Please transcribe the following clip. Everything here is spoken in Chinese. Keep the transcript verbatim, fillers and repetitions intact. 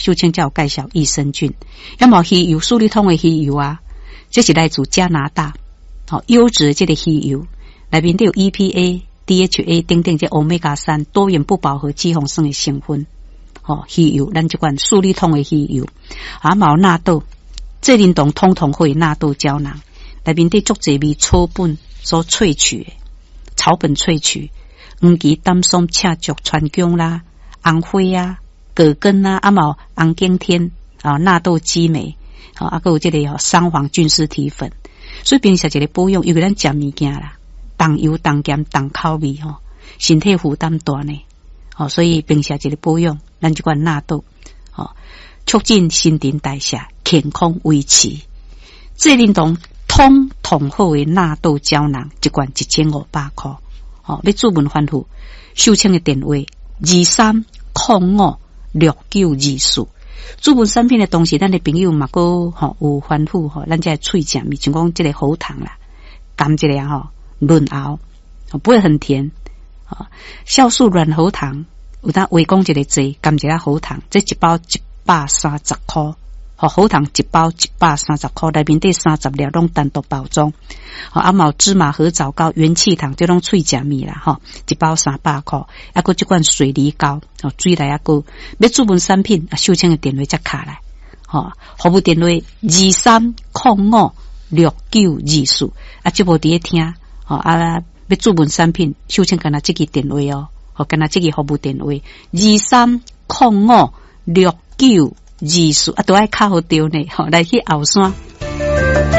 秀清才有介绍益生菌，要么鱼油树立通的鱼油啊，这是来自加拿大，好、哦、优质的这个鱼油，内面都有 E P A、D H A 等等这 Omega 三多元不饱和脂肪酸的成分，哦，鱼油咱这款树立通的鱼油，啊，毛纳豆，这林动通通会纳豆胶囊，内面都足侪味草本所萃取的，草本萃取，黄芪、丹松、赤竹、川芎啦。红花啊、葛根啊、啊毛红景天啊、纳豆激酶啊，啊，还有这个哦三黄菌丝体粉，所以平时一个保养，因为咱食物件啦，重油、重咸、重口味吼，身体负担大呢，哦，所以平时一个保养，咱这款纳豆，哦，促进新陈代谢，健康维持。这运动通统好的纳豆胶囊，一罐一千五百块，哦，要注文吩咐，秀清的电话。二三零五六九二四，主本产品的东西，咱的朋友嘛个吼有吩咐吼，咱这脆酱米，像讲这个喉糖啦，甘这个吼润喉，不会很甜，啊，酵素软喉糖，有当微讲这个剂，甘这个喉糖，这一包一百三十块。好，喉糖一包一百三十块，内面得三十粒拢单独包装。好，啊毛芝麻和枣糕、元气糖这种脆食米啦，哈，一包三百块。啊，个这款水梨膏，哦，水来啊个，要注文产品，啊，秀清的电话才卡来。好，服务电话二三零五六九二四，啊，这部伫咧听，哦，啊，要注文产品，秀清跟他这个电话哦，哦，跟他这个服务电话二三零五六九。二四啊，都爱卡好丢呢，吼，来去后山。